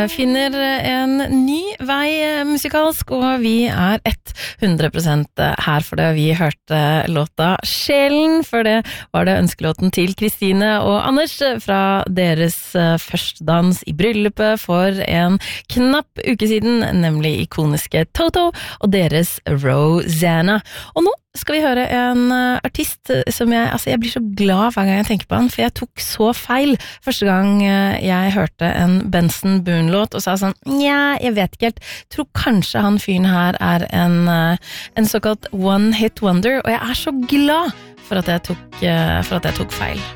finner en ny vei musikalsk, og vi 100% her for det. Vi hørte låta Sjelen, for det var det ønskelåten til Kristine og Anders fra deres førstedans i bryllupet for en knapp uke siden, nemlig ikoniske Toto og deres Rosanna. Og nå skal vi høre en artist som jeg blir så glad hver gang jeg tenker på han, for jeg tok så feil første gang jeg hørte en Benson Boone-låt og sa sånn, ja, jeg vet ikke helt, tror kanskje han fyren her en såkalt one-hit wonder, og jeg så glad for at jeg tok feil.